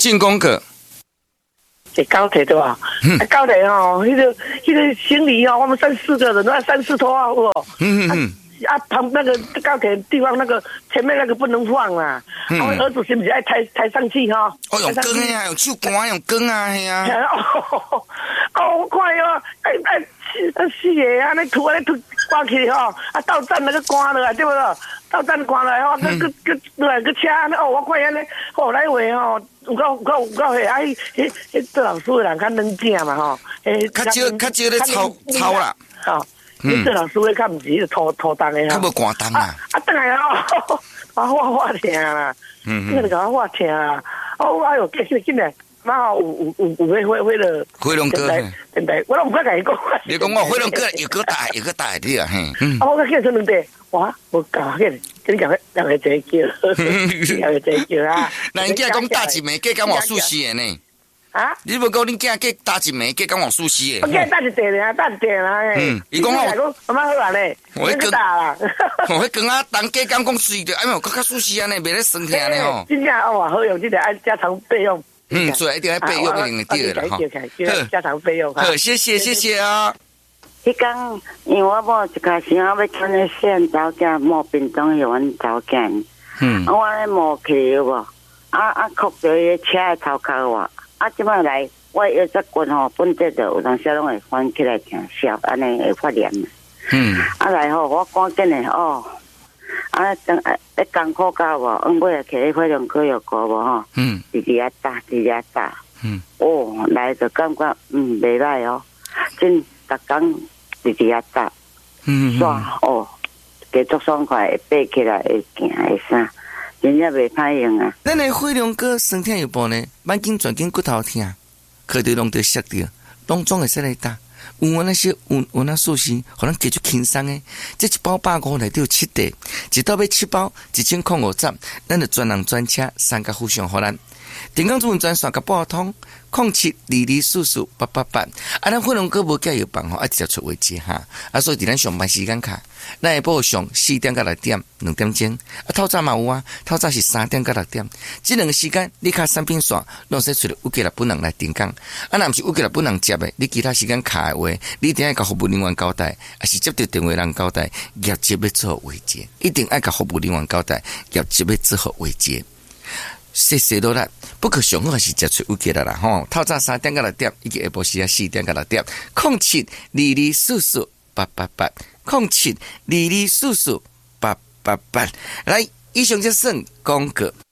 进攻课。 高铁对吧？高铁哦，那个行李哦，我们3-4个人，那3-4拖啊，旁那个高铁地方那个前面那个不能放啊。我儿子是不是爱抬上去哈？ 哦，用钢啊，用手刮，用钢啊，系啊。 我看哦，死个啊，那吐刮起吼，到站那个刮了，对不对？到站刮了吼，个车，我看安尼，来回吼，有够嘿，迄做老师的人较软正嘛吼， 较少咧操啦， 吼。做老师的较毋是拖重的较无寒重啊。 等下哦，我疼啦，这个甲我疼啦，哎呦，紧来，妈有会了， 飞龙哥， 现在我拢唔敢甲伊讲。 你讲我飞龙哥又个大啲啊，嘿。 我叫做两地，哇，无教跟你讲两个这叫，两个这叫啊。 那人家讲大一枚，计讲我熟悉的呢。 啊！ 你无讲恁囝计打一枚，计讲我熟悉的。 我计打一地啦，打一地啦。 伊讲我蛮好玩嘞，我去打啦。 迄光啊，当计讲讲水着，哎呦，较熟悉安尼，袂咧生气安尼吼。 真正哦，好用，这个爱加长备用。 所以一定要备用一定对了哈。 加长备用。 好，谢谢啊。 迄讲，因为我某一开始我要穿个线走囝，某便当有阮走囝。我咧摸去有无？哭着伊车的头壳我。即摆来，我药质棍吼，本质就有当时拢会翻起来疼笑，安尼会发炎。来吼，我赶紧的哦，等艰苦到无，尾去咧火龙哥药膏无吼，直接打。来就感觉袂歹哦，真逐工直接打，爽哦，加足爽快，会爬起来会行会啥。真正袂歹用啊！ 咱的火龙果酸痛药包呢，慢筋、转筋、骨头痛，靠着拢得摔掉，拢总会使来打。有那些有那素食，可能加足轻松的。这一包150内底有7袋，一包要7包，1050，咱就专人专车3个互相互咱。电工主任专线甲拨通0722448888。咱火龙果无加药房吼，直接出位置哈。所以伫咱上班时间卡，咱下晡上4点到6点2点钟。透早嘛有啊，透早是3点到6点。这2个时间，你卡产品线，拢使出有几粒本人来电工。若毋是有几粒本人接的，你其他时间卡的话，你一定要甲服务人员交代，还是接到电话人交代，业绩要做好维持，一定要甲服务人员交代，业绩要做好维持。谢落来，不可上好还是接出有几啦吼。透早3点到6点，以及下晡时4点到6点，0722448888，0722448888。来，以上就算广告。